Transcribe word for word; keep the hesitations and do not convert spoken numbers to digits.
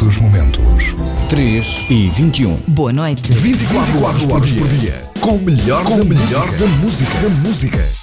todos os momentos. três e vinte e um. Boa noite. vinte e quatro horas por dia. Com o melhor, com da, melhor música. da música. Da música.